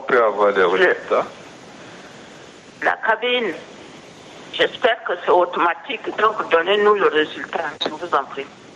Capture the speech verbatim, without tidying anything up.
peut avoir des résultats? La cabine, j'espère que c'est automatique, donc donnez-nous le résultat, je vous en prie.